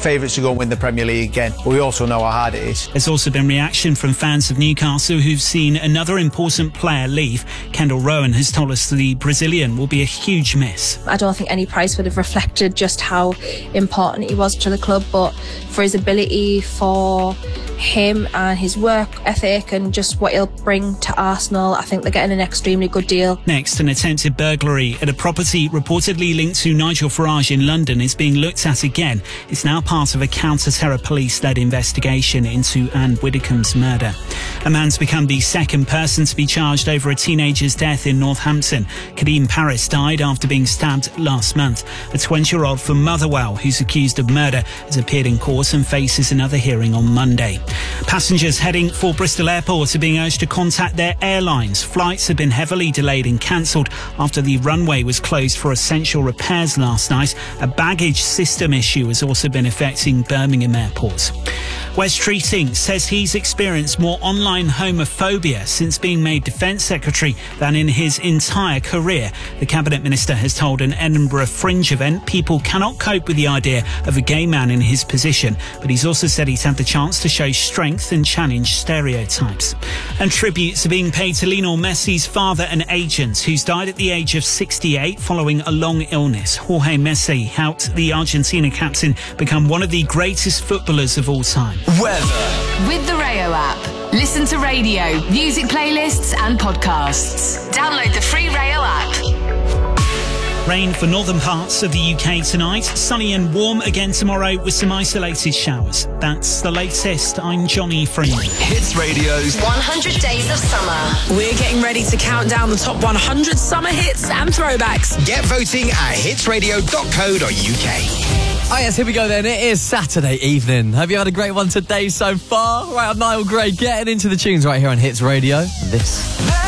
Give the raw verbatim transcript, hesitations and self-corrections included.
favourites to go and win the Premier League again, but we also know how hard it is. There's also been reaction from fans of Newcastle who've seen another important player leave. Kendall Rowan has told us the Brazilian will be a huge miss. I don't think any price would have reflected just how important he was to the club, but for his ability, for him and his work ethic and just what he'll bring to Arsenal, I think they're getting an extremely good deal. Next, an attempted burglary at a property reportedly linked to Nigel Farage in London is being looked at again. It's now part of a counter-terror police-led investigation into Anne Widdecombe's murder. A man's become the second person to be charged over a teenager's death in Northampton. Kadeem Paris died after being stabbed last month. A twenty-year-old from Motherwell who's accused of murder has appeared in court and faces another hearing on Monday. Passengers heading for Bristol Airport are being urged to contact their airlines. Flights have been heavily delayed and cancelled after the runway was closed for essential repairs last night. A baggage system issue has also been affecting Birmingham Airport. Wes Treating says he's experienced more online homophobia since being made Defence Secretary than in his entire career. The Cabinet Minister has told an Edinburgh Fringe event people cannot cope with the idea of a gay man in his position, but he's also said he's had the chance to show strength and challenge stereotypes. And tributes are being paid to Lionel Messi's father and agent, who's died at the age of sixty-eight following a long illness. Jorge Messi helped the Argentina captain become one of the greatest footballers of all time. Weather. With the Rayo app, listen to radio, music playlists and podcasts. Download the free Rayo app. Rain for northern parts of the U K tonight. Sunny and warm again tomorrow with some isolated showers. That's the latest. I'm Johnny Freeman. Hits Radio's one hundred Days of Summer. We're getting ready to count down the top one hundred summer hits and throwbacks. Get voting at hits radio dot co dot U K. Oh yes, here we go then. It is Saturday evening. Have you had a great one today so far? Right, I'm Niall Gray, getting into the tunes right here on Hits Radio. And this